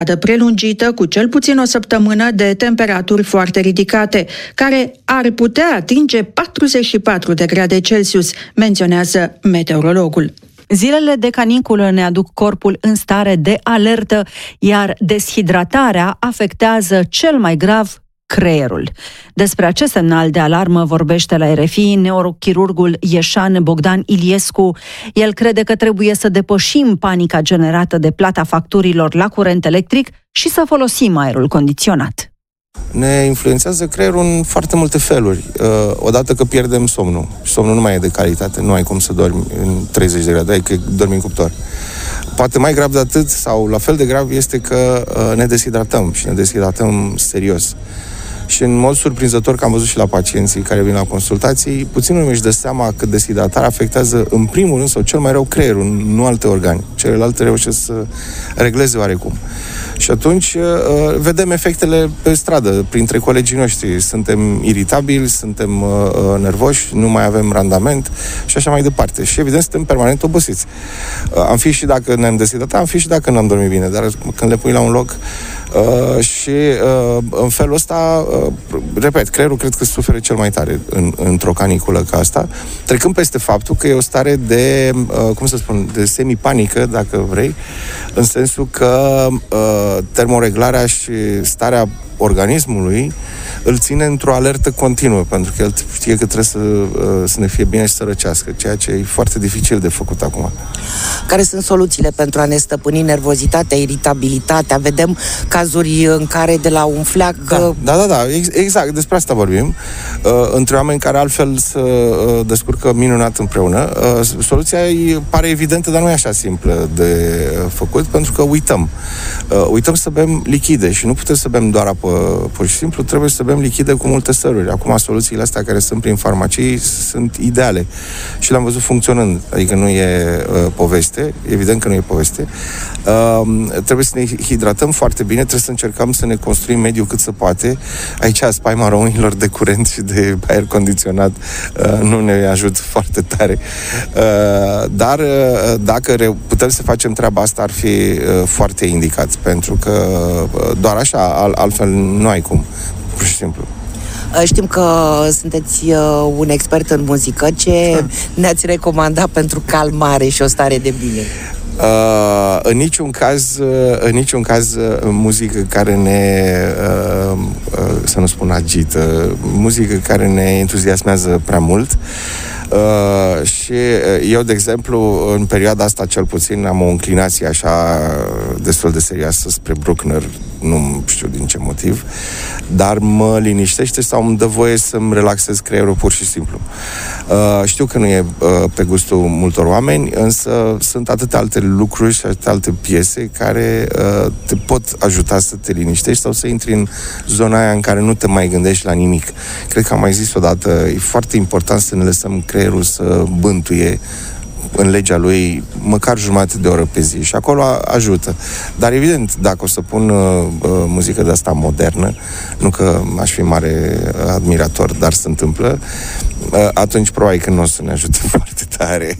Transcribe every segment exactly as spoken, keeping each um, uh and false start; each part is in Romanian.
prelungită cu cel puțin o săptămână de temperaturi foarte ridicate, care ar putea atinge patruzeci și patru de grade Celsius, menționează meteorologul. Zilele de caniculă ne aduc corpul în stare de alertă, iar deshidratarea afectează cel mai grav creierul. Despre acest semnal de alarmă vorbește la R F I neurochirurgul ieșan Bogdan Iliescu. El crede că trebuie să depășim panica generată de plata facturilor la curent electric și să folosim aerul condiționat. Ne influențează creierul în foarte multe feluri. Odată că pierdem somnul. Somnul nu mai e de calitate, nu ai cum să dormi în treizeci de grade, ai că dormi în cuptor. Poate mai grav de atât, sau la fel de grav, este că ne deshidratăm și ne deshidratăm serios. Și în mod surprinzător, că am văzut și la pacienții care vin la consultații, puțin lumea își dă seama că deshidratarea afectează în primul rând, sau cel mai rău, creierul, nu alte organe. Celelalte reușesc să regleze oarecum. Și atunci vedem efectele pe stradă, printre colegii noștri. Suntem iritabili, suntem nervoși, nu mai avem randament și așa mai departe. Și evident suntem permanent obosiți. Am fi și dacă ne-am deshidratat, am fi și dacă n-am dormit bine, dar când le pui la un loc Uh, și uh, în felul ăsta, uh, repet, creierul cred că suferă cel mai tare în, într-o caniculă ca asta, trecând peste faptul că e o stare de, uh, cum să spun, de semipanică, dacă vrei, în sensul că uh, termoreglarea și starea organismului îl ține într-o alertă continuă, pentru că el știe că trebuie să, să ne fie bine și să răcească, ceea ce e foarte dificil de făcut acum. Care sunt soluțiile pentru a ne stăpâni nervozitatea, iritabilitatea? Vedem cazuri în care de la un fleac... Da, da, da, da, exact, despre asta vorbim. Între oameni care altfel se descurcă minunat împreună. Soluția îi pare evidentă, dar nu e așa simplă de făcut, pentru că uităm. Uităm să bem lichide și nu putem să bem doar apă pur și simplu, trebuie să bem lichide cu multe săruri. Acum soluțiile astea care sunt prin farmacii sunt ideale și le-am văzut funcționând. Adică nu e uh, poveste, evident că nu e poveste. Uh, trebuie să ne hidratăm foarte bine, trebuie să încercăm să ne construim mediul cât se poate. Aici spaima românilor de curent și de aer condiționat uh, nu ne ajută foarte tare. Uh, dar uh, dacă re- putem să facem treaba asta, ar fi uh, foarte indicat, pentru că uh, doar așa, al- altfel nu ai cum, pur și simplu. Știm că sunteți un expert în muzică. Ce ne-ați recomandat pentru calmare și o stare de bine? Uh, în niciun caz, în niciun caz muzică care ne, uh, uh, să nu spun agită, muzică care ne entuziasmează prea mult. Uh, și eu, de exemplu, în perioada asta cel puțin am o înclinație așa destul de serioasă spre Bruckner, nu știu din ce motiv, dar mă liniștește sau îmi dă voie să-mi relaxez creierul pur și simplu. Uh, știu că nu e uh, pe gustul multor oameni, însă sunt atâtea alte lucruri și atâtea alte piese care uh, te pot ajuta să te liniștești sau să intri în zona aia în care nu te mai gândești la nimic. Cred că am mai zis odată, e foarte important să ne lăsăm creierul să bântuie în legea lui măcar jumătate de oră pe zi și acolo ajută. Dar evident, dacă o să pun uh, muzică de asta modernă, nu că aș fi mare admirator, dar se întâmplă, uh, atunci probabil că nu o să ne ajute foarte tare.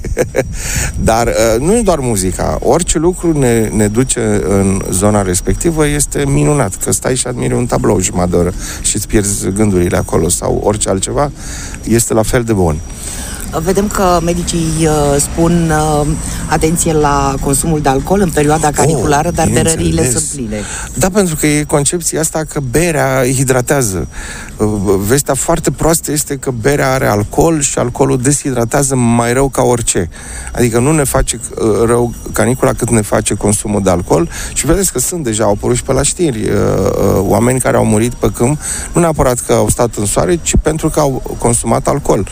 Dar uh, nu e doar muzica. Orice lucru ne, ne duce în zona respectivă este minunat, că stai și admiri un tablou jumătate de oră și îți pierzi gândurile acolo sau orice altceva, este la fel de bun. Vedem că medicii uh, spun uh, atenție la consumul de alcool în perioada caniculară, oh, dar berăriile sunt pline. Da, pentru că e concepția asta că berea hidratează. Vestea foarte proastă este că berea are alcool și alcoolul deshidratează mai rău ca orice. Adică nu ne face rău canicula cât ne face consumul de alcool și vedeți că sunt deja, au apărut și pe la știri, oameni care au murit pe câmp, nu neapărat că au stat în soare, ci pentru că au consumat alcool.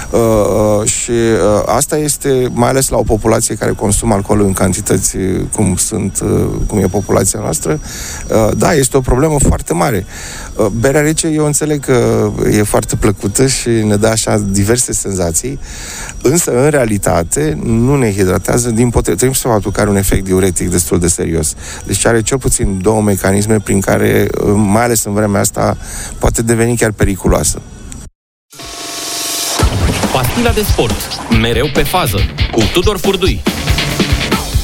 Și asta este, mai ales la o populație care consumă alcool în cantități cum sunt, cum e populația noastră, da, este o problemă foarte mare. Berea rece, eu înțeleg că e foarte plăcută și ne dă așa diverse senzații, însă în realitate nu ne hidratează, din potrivă, trebuie să faptul că are un efect diuretic destul de serios. Deci are cel puțin două mecanisme prin care, mai ales în vremea asta, poate deveni chiar periculoasă. Pastila de sport, mereu pe fază, cu Tudor Furdui.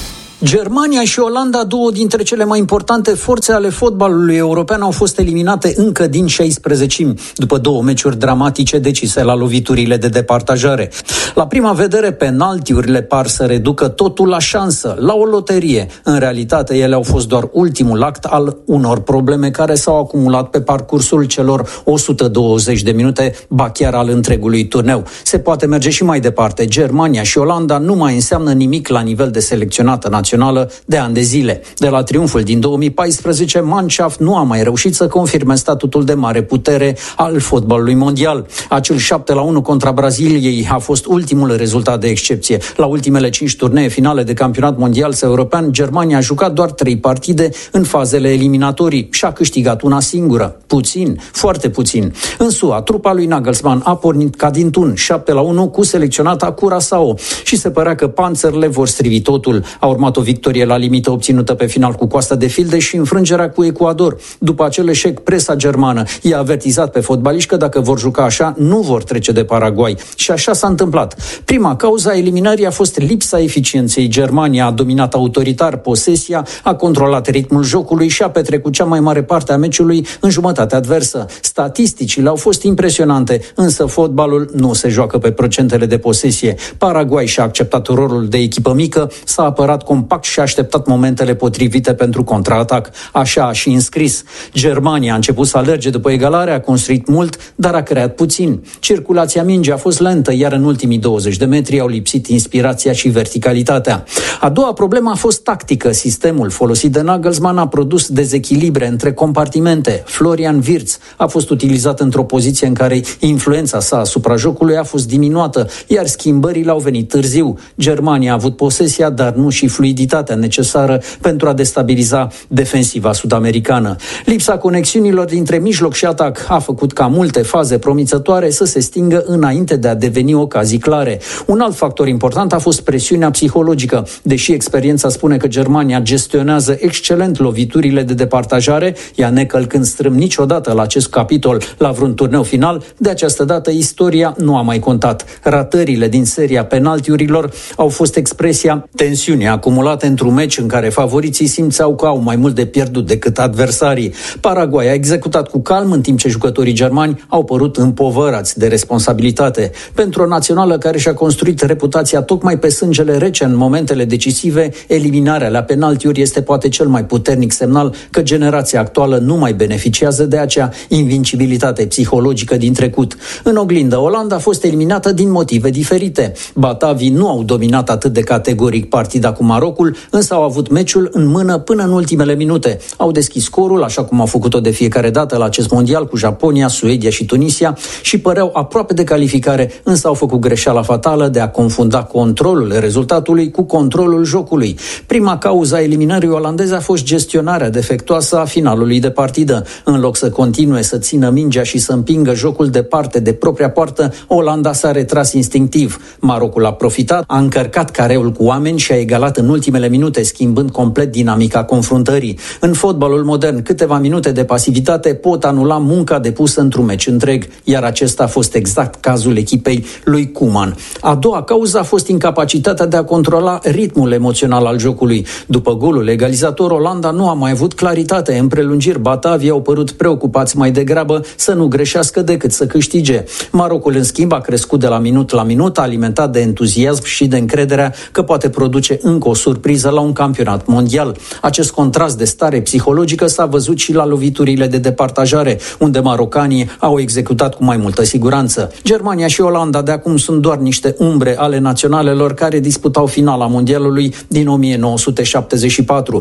Germania și Olanda, două dintre cele mai importante forțe ale fotbalului european, au fost eliminate încă din șaisprezecimi, după două meciuri dramatice decise la loviturile de departajare. La prima vedere, penaltiurile par să reducă totul la șansă, la o loterie. În realitate, ele au fost doar ultimul act al unor probleme care s-au acumulat pe parcursul celor o sută douăzeci de minute, ba chiar al întregului turneu. Se poate merge și mai departe. Germania și Olanda nu mai înseamnă nimic la nivel de selecționată națională de ani de zile. De la triumful din două mii paisprezece, Mannschaft nu a mai reușit să confirme statutul de mare putere al fotbalului mondial. Acel șapte la unu contra Braziliei a fost ultimul rezultat de excepție. La ultimele cinci turnee finale de campionat mondial sau european, Germania a jucat doar trei partide în fazele eliminatorii și a câștigat una singură. Puțin, foarte puțin. În S U A, trupa lui Nagelsmann a pornit ca din tun, șapte la unu cu selecționata Curaçao și se părea că panțările vor strivi totul. A urmat o victorie la limită obținută pe final cu Coasta de Filde și înfrângerea cu Ecuador. După acel eșec, presa germană i-a avertizat pe fotbaliști că dacă vor juca așa, nu vor trece de Paraguay. Și așa s-a întâmplat. Prima cauză a eliminării a fost lipsa eficienței. Germania a dominat autoritar posesia, a controlat ritmul jocului și a petrecut cea mai mare parte a meciului în jumătatea adversă. Statisticile au fost impresionante, însă fotbalul nu se joacă pe procentele de posesie. Paraguay și-a acceptat rolul de echipă mică, s-a apărat compact și a așteptat momentele potrivite pentru contraatac. Așa a și înscris. Germania a început să alerge după egalare, a construit mult, dar a creat puțin. Circulația mingii a fost lentă, iar în ultimii douăzeci de metri au lipsit inspirația și verticalitatea. A doua problemă a fost tactică. Sistemul folosit de Nagelsmann a produs dezechilibre între compartimente. Florian Wirtz a fost utilizat într-o poziție în care influența sa asupra jocului a fost diminuată, iar schimbările au venit târziu. Germania a avut posesia, dar nu și fluiditatea necesară pentru a destabiliza defensiva sud-americană. Lipsa conexiunilor dintre mijloc și atac a făcut ca multe faze promițătoare să se stingă înainte de a deveni ocazii clare. Un alt factor important a fost presiunea psihologică. Deși experiența spune că Germania gestionează excelent loviturile de departajare, ea necălcând strâm niciodată la acest capitol la vreun turneu final, de această dată istoria nu a mai contat. Ratările din seria penaltiurilor au fost expresia tensiunii acumulate într-un meci în care favoriții simțeau că au mai mult de pierdut decât adversarii. Paraguay a executat cu calm, în timp ce jucătorii germani au părut împovărați de responsabilitate. Pentru o națională care și-a construit reputația tocmai pe sângele rece în momentele decisive, eliminarea la penaltiuri este poate cel mai puternic semnal că generația actuală nu mai beneficiază de acea invincibilitate psihologică din trecut. În oglindă, Olanda a fost eliminată din motive diferite. Batavii nu au dominat atât de categoric partida cu Marocul, însă au avut meciul în mână până în ultimele minute. Au deschis scorul, așa cum au făcut-o de fiecare dată la acest mondial cu Japonia, Suedia și Tunisia și păreau aproape de calificare, însă au făcut greșeala fatală de a confunda controlul rezultatului cu controlul jocului. Prima cauză a eliminării olandeze a fost gestionarea defectuoasă a finalului de partidă. În loc să continue să țină mingea și să împingă jocul departe de propria poartă, Olanda s-a retras instinctiv. Marocul a profitat, a încărcat careul cu oameni și a egalat în ultimele minute, schimbând complet dinamica confruntării. În fotbalul modern, câteva minute de pasivitate pot anula munca depusă într-un meci întreg, iar acesta a fost exact cazul echipei lui Koeman. A doua cauză a fost incapacitatea de a controla ritmul emoțional al jocului. După golul egalizator, Olanda nu a mai avut claritate. În prelungiri, batavii au părut preocupați mai degrabă să nu greșească decât să câștige. Marocul, în schimb, a crescut de la minut la minut, alimentat de entuziasm și de încrederea că poate produce încă o surpriză la un campionat mondial. Acest contrast de stare psihologică s-a văzut și la loviturile de departajare, unde marocanii au executat cu mai multă siguranță. Germania și Olanda de acum sunt doar niște umbre ale naționalelor care disputau finala mondialului din o mie nouă sute șaptezeci și patru.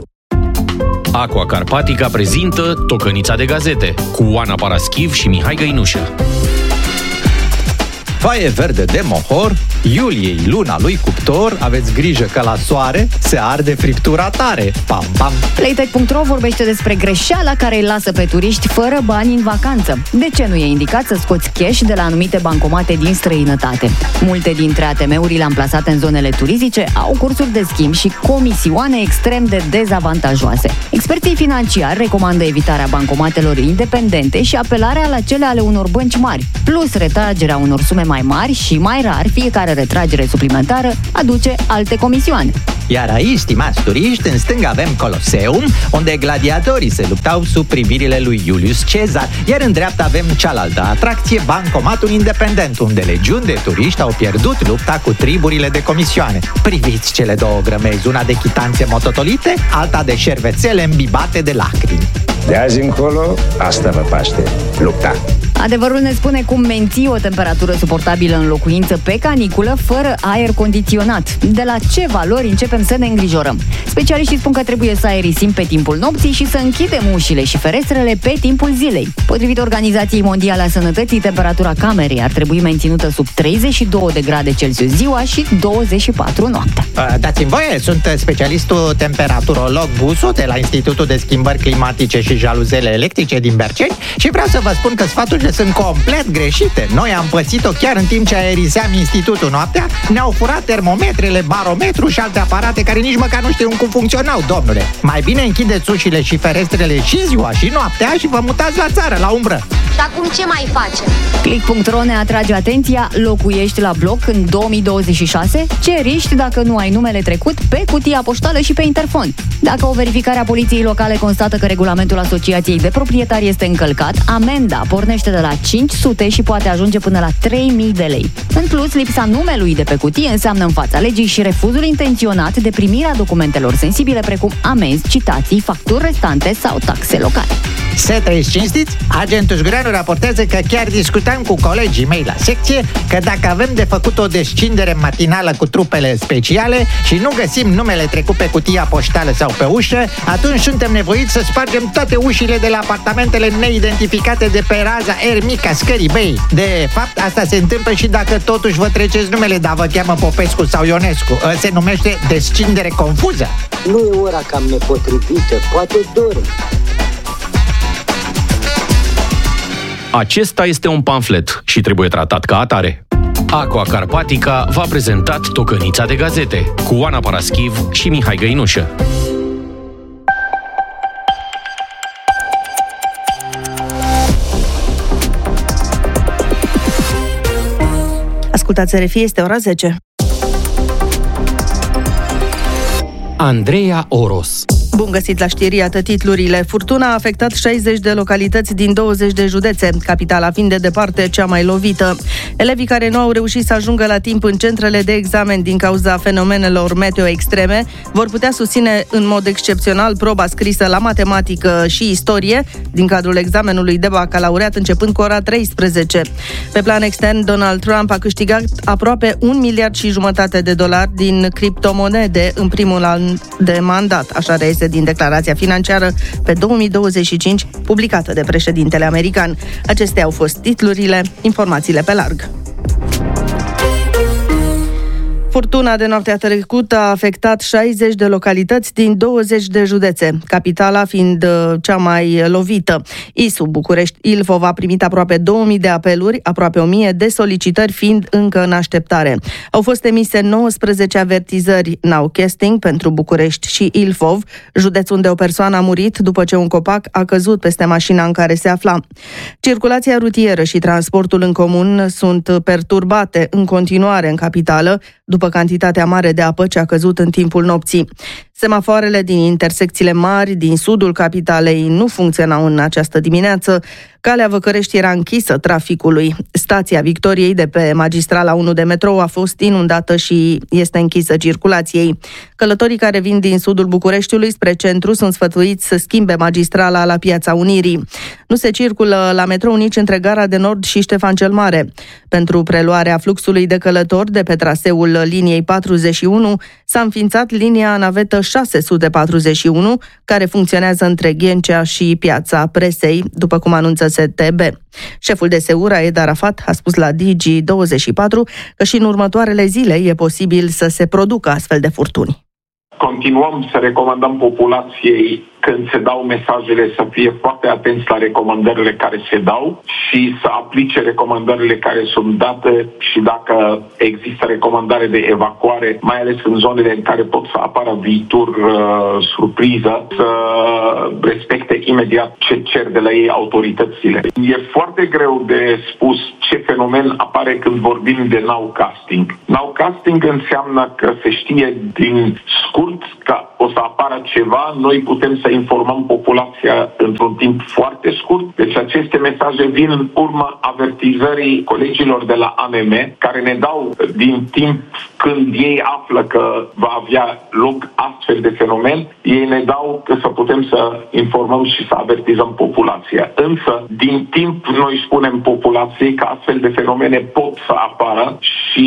Aqua Carpatica prezintă Tocănița de gazete cu Oana Paraschiv și Mihai Găinușă. Vaie verde de mohor, iuliei luna lui cuptor, aveți grijă că la soare se arde friptura tare. Pam, pam! Playtech punct ro vorbește despre greșeala care îi lasă pe turiști fără bani în vacanță. De ce nu e indicat să scoți cash de la anumite bancomate din străinătate? Multe dintre A T M-urile amplasate în zonele turistice au cursuri de schimb și comisioane extrem de dezavantajoase. Experții financiari recomandă evitarea bancomatelor independente și apelarea la cele ale unor bănci mari, plus retragerea unor sume mai mari și mai rar, fiecare retragere suplimentară aduce alte comisioane. Iar aici, stimați turiști, în stânga avem Coloseum, unde gladiatorii se luptau sub privirile lui Iulius Cezar, iar în dreapta avem cealaltă atracție, Bancomatul Independent, unde legiuni de turiști au pierdut lupta cu triburile de comisioane. Priviți cele două grămezi, una de chitanțe mototolite, alta de șervețele îmbibate de lacrimi. De azi încolo, asta vă paște, lupta. Adevărul ne spune cum menții o temperatură suportabilă în locuință pe caniculă fără aer condiționat. De la ce valori începem să ne îngrijorăm? Specialiștii spun că trebuie să aerisim pe timpul nopții și să închidem ușile și ferestrele pe timpul zilei. Potrivit Organizației Mondiale a Sănătății, temperatura camerei ar trebui menținută sub treizeci și doi de grade Celsius ziua și douăzeci și patru noaptea. Dați-mi voie, sunt specialistul temperaturolog Busu de la Institutul de Schimbări Climatice și Jaluzele Electrice din Berceni și vreau să vă spun că sfaturile sunt complet greșite. Noi am pățit-o chiar în timp ce aeriseam institutul noaptea. Ne-au furat termometrele, barometru și alte aparate care nici măcar nu știu cum funcționau, domnule. Mai bine închideți ușile și ferestrele și ziua și noaptea și vă mutați la țară, la umbră. Și acum ce mai facem? Click punct ro ne atrage atenția: locuiești la bloc în două mii douăzeci și șase? Ce riști dacă nu ai numele trecut pe cutia poștală și pe interfon? Dacă o verificare a poliției locale constată că regulamentul asociației de proprietari este încălcat, amenda pornește de la cinci sute și poate ajunge până la trei mii de lei. În plus, lipsa numelui de pe cutie înseamnă în fața legii și refuzul intenționat de primirea documentelor sensibile precum amenzi, citații, facturi restante sau taxe locale. Se trăiți cinstiți? Agentul Jgureanu raportează că chiar discutam cu colegii mei la secție că dacă avem de făcut o descindere matinală cu trupele speciale și nu găsim numele trecut pe cutia poștală sau pe ușă, atunci suntem nevoiți să spargem toate ușile de la apartamentele neidentificate de pe raza R mica scării Băi. De fapt, asta se întâmplă și dacă totuși vă treceți numele, dar vă cheamă Popescu sau Ionescu. Se numește descindere confuză. Nu e ora cam nepotrivită, poate dorm. Acesta este un pamflet și trebuie tratat ca atare. Aqua Carpatica v-a prezentat Tocănița de Gazete cu Oana Paraschiv și Mihai Găinușă. Ascultați R F I, este ora zece. Andreea Oros. Bun găsit la știri, iată titlurile. Furtuna a afectat șaizeci de localități din douăzeci de județe, capitala fiind de departe cea mai lovită. Elevii care nu au reușit să ajungă la timp în centrele de examen din cauza fenomenelor meteo extreme vor putea susține în mod excepțional proba scrisă la matematică și istorie din cadrul examenului de bacalaureat începând cu ora treisprezece. Pe plan extern, Donald Trump a câștigat aproape un miliard și jumătate de dolari din criptomonede în primul an de mandat, așa reiese din declarația financiară pe două mii douăzeci și cinci publicată de președintele american. Acestea au fost titlurile, informațiile pe larg. Furtuna de noaptea trecută a afectat șaizeci de localități din douăzeci de județe, capitala fiind cea mai lovită. I S U, București, Ilfov a primit aproape două mii de apeluri, aproape o mie de solicitări fiind încă în așteptare. Au fost emise nouăsprezece avertizări nowcasting pentru București și Ilfov, județ unde o persoană a murit după ce un copac a căzut peste mașina în care se afla. Circulația rutieră și transportul în comun sunt perturbate în continuare în capitală, după cantitatea mare de apă ce a căzut în timpul nopții. Semafoarele din intersecțiile mari din sudul capitalei nu funcționau în această dimineață. Calea Văcărești era închisă traficului. Stația Victoriei de pe magistrala unu de metrou a fost inundată și este închisă circulației. Călătorii care vin din sudul Bucureștiului spre centru sunt sfătuiți să schimbe magistrala la Piața Unirii. Nu se circulă la metrou nici între Gara de Nord și Ștefan cel Mare. Pentru preluarea fluxului de călători de pe traseul liniei patruzeci și unu s-a înființat linia navetă șase sute patruzeci și unu, care funcționează între Ghencea și Piața Presei, după cum anunță S T B. Șeful de SEURA, Ed Arafat, a spus la Digi douăzeci și patru că și în următoarele zile e posibil să se producă astfel de furtuni. Continuăm să recomandăm populației când se dau mesajele să fie foarte atenți la recomandările care se dau și să aplice recomandările care sunt date și dacă există recomandare de evacuare, mai ales în zonele în care pot să apară viitor uh, surpriză, să respecte imediat ce cer de la ei autoritățile. E foarte greu de spus ce fenomen apare când vorbim de nowcasting. Nowcasting înseamnă că se știe din scurt că o să apară ceva, noi putem să informăm populația într-un timp foarte scurt. Deci aceste mesaje vin în urma avertizării colegilor de la A N M, care ne dau din timp când ei află că va avea loc astfel de fenomen, ei ne dau că să putem să informăm și să avertizăm populația. Însă, din timp, noi spunem populației că astfel de fenomene pot să apară și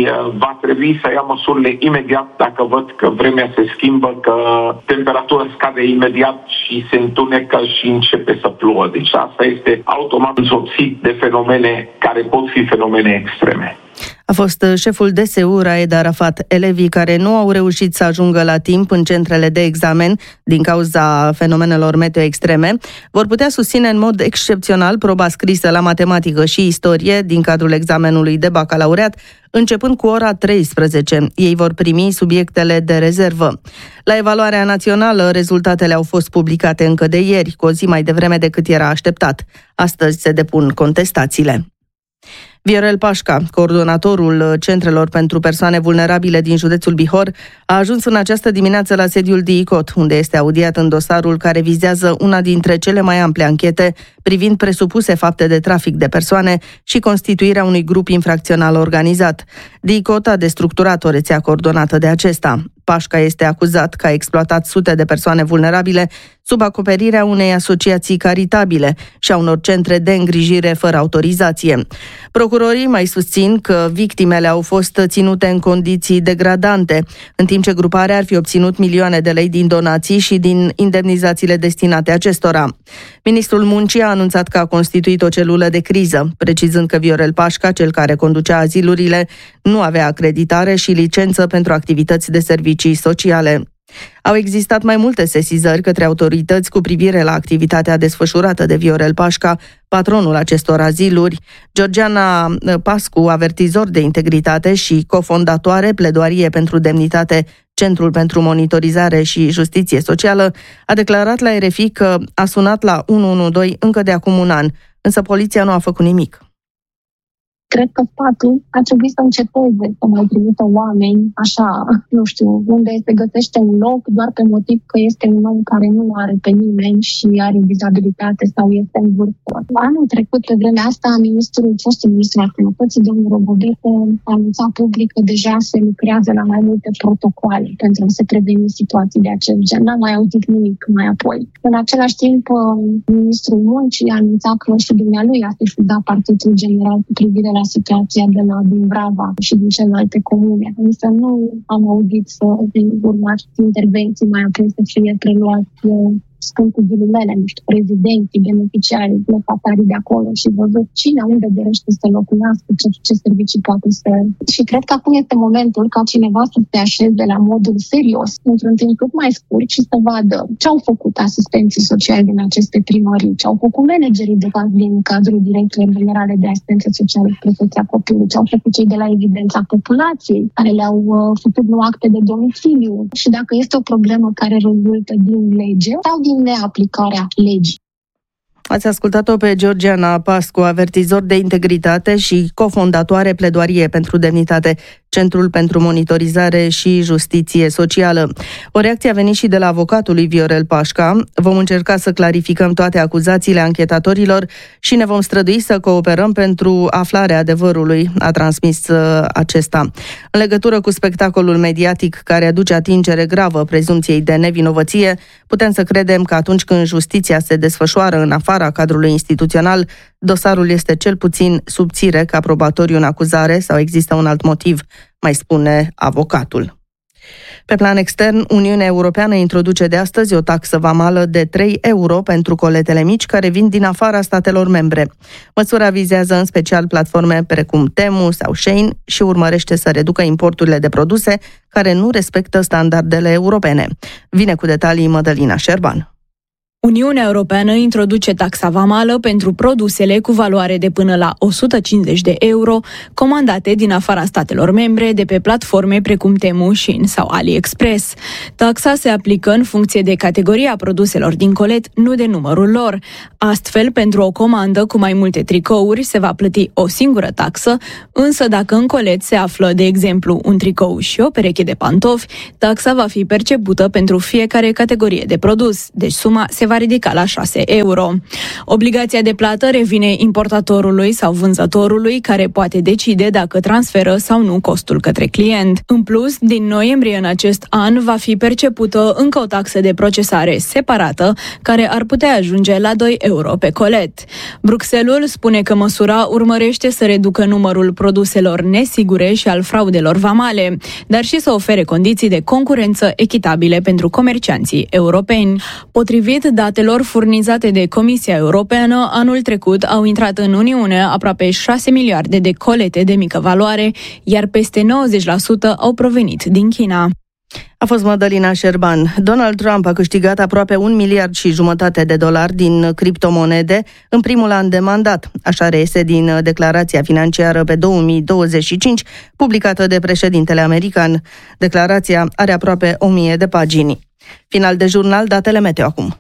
va trebui să ia măsurile imediat dacă văd că vremea se schimbă, că temperatura scade imediat și se întunecă și începe să plouă. Deci asta este automat însoțit de fenomene care pot fi fenomene extreme. A fost șeful D S U Raed Arafat. Elevii care nu au reușit să ajungă la timp în centrele de examen din cauza fenomenelor meteo extreme vor putea susține în mod excepțional proba scrisă la matematică și istorie din cadrul examenului de bacalaureat, începând cu ora treisprezece. Ei vor primi subiectele de rezervă. La evaluarea națională, rezultatele au fost publicate încă de ieri, cu o zi mai devreme decât era așteptat. Astăzi se depun contestațiile. Viorel Pașca, coordonatorul Centrelor pentru Persoane Vulnerabile din județul Bihor, a ajuns în această dimineață la sediul D I C O T, unde este audiat în dosarul care vizează una dintre cele mai ample anchete privind presupuse fapte de trafic de persoane și constituirea unui grup infracțional organizat. D I C O T a destructurat o rețea coordonată de acesta. Pașca este acuzat că a exploatat sute de persoane vulnerabile sub acoperirea unei asociații caritabile și a unor centre de îngrijire fără autorizație. Procurorii mai susțin că victimele au fost ținute în condiții degradante, în timp ce gruparea ar fi obținut milioane de lei din donații și din indemnizațiile destinate acestora. Ministrul Muncii a anunțat că a constituit o celulă de criză, precizând că Viorel Pașca, cel care conducea azilurile, nu avea acreditare și licență pentru activități de servicii sociale. Au existat mai multe sesizări către autorități cu privire la activitatea desfășurată de Viorel Pașca, patronul acestor aziluri. Georgiana Pascu, avertizor de integritate și cofondatoare Pledoarie pentru Demnitate, Centrul pentru Monitorizare și Justiție Socială, a declarat la R F I că a sunat la unu unu doi încă de acum un an, însă poliția nu a făcut nimic. Cred că statul ar trebui să înceteze să mai trimită oameni așa, nu știu, unde se găsește un loc doar pe motiv că este un om care nu are pe nimeni și are dizabilitate sau este în vârstă. Anul trecut, pe vremea asta, ministrul, fostul ministru al Sănătății, domnul Robodecă, a anunțat public că deja se lucrează la mai multe protocoale pentru a se preveni situații de acest gen. N-am mai auzit nimic mai apoi. În același timp, ministrul Muncii a anunțat că și dumnealui a sesizat Partidul General cu privire la situația de la Dumbrava și din celelalte comune. Însă nu am auzit să urmați intervenții mai apoi să fie preluați, spun cu ghilimele, nu știu, prezidenții, beneficiarii, locatarii de acolo și văzut cine unde dorește să locuiască, ce, ce servicii poate să... Și cred că acum este momentul ca cineva să se așeze la modul serios, într-un timp cât mai scurt și să vadă ce au făcut asistenții sociali din aceste primării, ce au făcut managerii de fapt din cadrul Direcției Generale de Asistență Socială și Protecția Copilului, ce au făcut cei de la Evidența Populației, care le-au uh, făcut nu acte de domiciliu și dacă este o problemă care rezultă din lege sau din neaplicarea legii. Ați ascultat-o pe Georgiana Pascu, avertizor de integritate și cofondatoare Pledoarie pentru Demnitate, Centrul pentru Monitorizare și Justiție Socială. O reacție a venit și de la avocatul lui Viorel Pașca. Vom încerca să clarificăm toate acuzațiile anchetatorilor și ne vom strădui să cooperăm pentru aflarea adevărului, a transmis uh, acesta. În legătură cu spectacolul mediatic care aduce atingere gravă prezumției de nevinovăție, putem să credem că atunci când justiția se desfășoară în afara cadrului instituțional, dosarul este cel puțin subțire ca probatoriu în acuzare sau există un alt motiv, mai spune avocatul. Pe plan extern, Uniunea Europeană introduce de astăzi o taxă vamală de trei euro pentru coletele mici care vin din afara statelor membre. Măsura vizează în special platforme precum Temu sau Shein și urmărește să reducă importurile de produse care nu respectă standardele europene. Vine cu detalii Mădălina Șerban. Uniunea Europeană introduce taxa vamală pentru produsele cu valoare de până la o sută cincizeci de euro comandate din afara statelor membre de pe platforme precum Temu, Shein sau AliExpress. Taxa se aplică în funcție de categoria produselor din colet, nu de numărul lor. Astfel, pentru o comandă cu mai multe tricouri se va plăti o singură taxă, însă dacă în colet se află, de exemplu, un tricou și o pereche de pantofi, taxa va fi percepută pentru fiecare categorie de produs, deci suma se va ridica la șase euro. Obligația de plată revine importatorului sau vânzătorului, care poate decide dacă transferă sau nu costul către client. În plus, din noiembrie în acest an va fi percepută încă o taxă de procesare separată, care ar putea ajunge la doi euro pe colet. Bruxelles spune că măsura urmărește să reducă numărul produselor nesigure și al fraudelor vamale, dar și să ofere condiții de concurență echitabile pentru comercianții europeni. Potrivit datelor furnizate de Comisia Europeană, anul trecut au intrat în Uniune aproape șase miliarde de colete de mică valoare, iar peste nouăzeci la sută au provenit din China. A fost Mădălina Șerban. Donald Trump a câștigat aproape un miliard și jumătate de dolari din criptomonede în primul an de mandat. Așa reiese din declarația financiară pe două mii douăzeci și cinci, publicată de președintele american. Declarația are aproape o mie de pagini. Final de jurnal, datele meteo acum.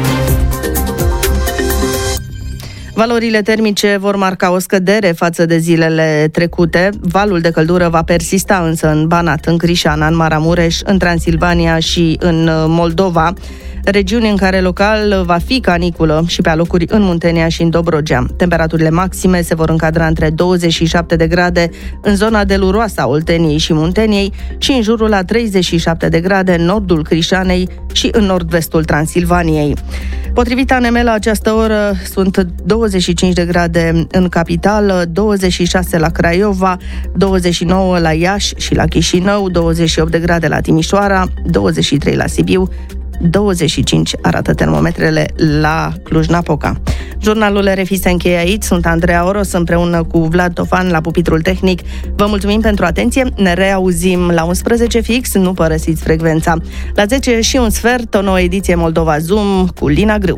Valorile termice vor marca o scădere față de zilele trecute. Valul de căldură va persista însă în Banat, în Crișana, în Maramureș, în Transilvania și în Moldova, regiuni în care local va fi caniculă și pe alocuri în Muntenia și în Dobrogea. Temperaturile maxime se vor încadra între douăzeci și șapte de grade în zona deluroasă a Olteniei și Munteniei și în jurul la treizeci și șapte de grade în nordul Crișanei și în nord-vestul Transilvaniei. Potrivit A N M, la această oră sunt douăzeci și cinci de grade în capitală, douăzeci și șase la Craiova, douăzeci și nouă la Iași și la Chișinău, douăzeci și opt de grade la Timișoara, douăzeci și trei la Sibiu, douăzeci și cinci arată termometrele la Cluj-Napoca. Jurnalul R F I se încheie aici. Sunt Andreea Oros împreună cu Vlad Tofan la pupitrul tehnic. Vă mulțumim pentru atenție. Ne reauzim la unsprezece fix. Nu părăsiți frecvența. La zece și un sfert, o nouă ediție Moldova Zoom cu Lina Grâu.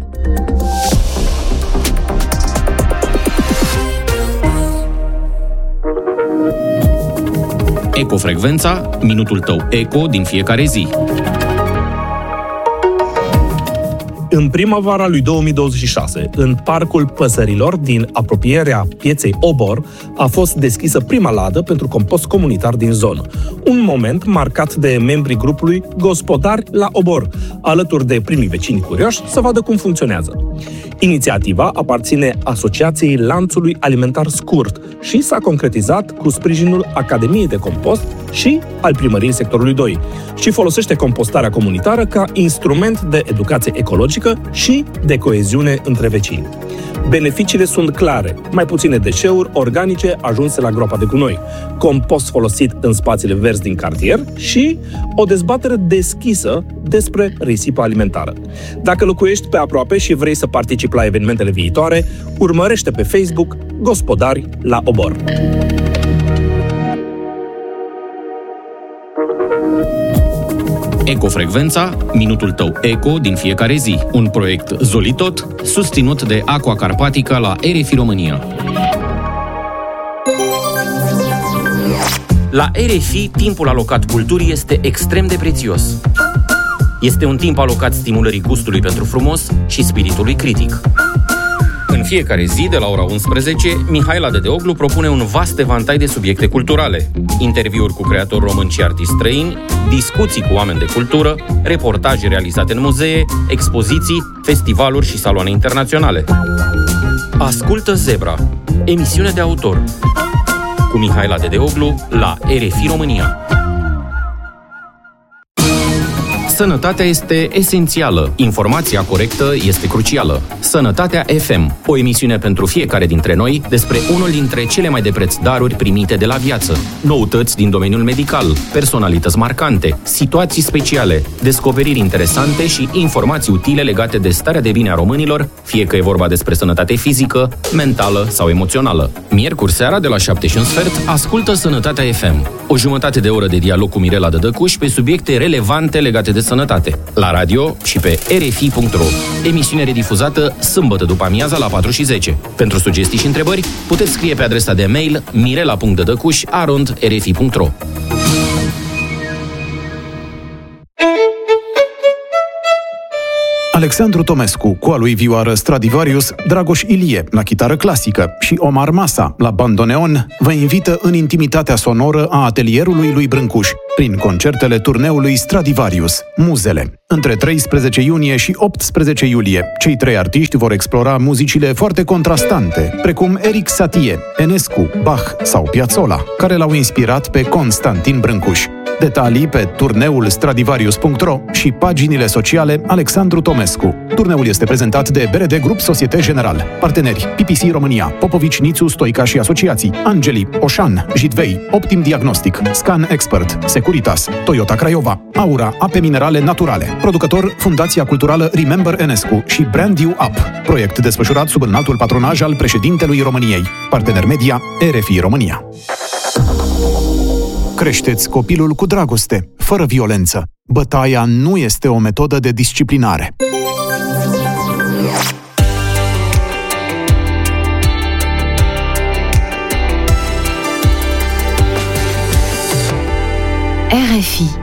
Ecofrecvența, minutul tău eco din fiecare zi. În primăvara lui două mii douăzeci și șase, în Parcul Păsărilor din apropierea pieței Obor, a fost deschisă prima ladă pentru compost comunitar din zonă. Un moment marcat de membrii grupului Gospodari la Obor, alături de primii vecini curioși să vadă cum funcționează. Inițiativa aparține Asociației Lanțului Alimentar Scurt și s-a concretizat cu sprijinul Academiei de Compost și al Primăriei Sectorului doi și folosește compostarea comunitară ca instrument de educație ecologică și de coeziune între vecini. Beneficiile sunt clare: mai puține deșeuri organice ajunse la groapa de gunoi, compost folosit în spațiile verzi din cartier și o dezbatere deschisă despre risipa alimentară. Dacă locuiești pe aproape și vrei să participi la evenimentele viitoare, urmărește pe Facebook Gospodari la Obor. Ecofrecvența, minutul tău eco din fiecare zi. Un proiect Zolitot, susținut de Aqua Carpatica la R F I România. La R F I, timpul alocat culturii este extrem de prețios. Este un timp alocat stimulării gustului pentru frumos și spiritului critic. În fiecare zi, de la ora unsprezece, Mihaela Dedeoglu propune un vast evantai de subiecte culturale. Interviuri cu creatori români și artiști străini, discuții cu oameni de cultură, reportaje realizate în muzee, expoziții, festivaluri și saloane internaționale. Ascultă Zebra, emisiune de autor, cu Mihaela Dedeoglu la R F I România. Sănătatea este esențială, informația corectă este crucială. Sănătatea F M, o emisiune pentru fiecare dintre noi despre unul dintre cele mai de preț daruri primite de la viață. Noutăți din domeniul medical, personalități marcante, situații speciale, descoperiri interesante și informații utile legate de starea de bine a românilor, fie că e vorba despre sănătate fizică, mentală sau emoțională. Miercuri seara de la șapte și un sfert, ascultă Sănătatea F M, o jumătate de oră de dialog cu Mirela Dădăcuș pe subiecte relevante legate de sănătate, la radio și pe r f i punct r o. Emisiune redifuzată sâmbătă după amiaza la patru și zece. Pentru sugestii și întrebări, puteți scrie pe adresa de mail mirela punct dădăcuș arond r f i punct r o. Alexandru Tomescu, cu a lui vioară Stradivarius, Dragoș Ilie, la chitară clasică, și Omar Masa, la bandoneon, vă invită în intimitatea sonoră a atelierului lui Brâncuș, prin concertele turneului Stradivarius, Muzele. Între treisprezece iunie și optsprezece iulie, cei trei artiști vor explora muzicile foarte contrastante, precum Erik Satie, Enescu, Bach sau Piazzolla, care l-au inspirat pe Constantin Brâncuș. Detalii pe turneul stradivarius punct ro și paginile sociale Alexandru Tomescu. Turneul este prezentat de B R D Grup Societe General. Parteneri: P P C România, Popovici, Nițu, Stoica și Asociații, Angeli, Oșan, Jitvei, Optim Diagnostic, Scan Expert, Securitas, Toyota Craiova, Aura, Ape Minerale Naturale. Producător: Fundația Culturală Remember Enescu și Brand You Up. Proiect desfășurat sub înaltul patronaj al președintelui României. Partener media R F I România. Creșteți copilul cu dragoste, fără violență. Bătaia nu este o metodă de disciplinare. R F I